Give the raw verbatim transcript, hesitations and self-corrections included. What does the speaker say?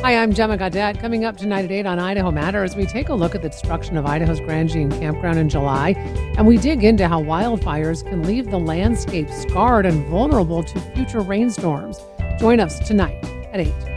Hi, I'm Gemma Gaudette. Coming up tonight at eight on Idaho Matters, we take a look at the destruction of Idaho's Grand Jean campground in July, and we dig into how wildfires can leave the landscape scarred and vulnerable to future rainstorms. Join us tonight at eight.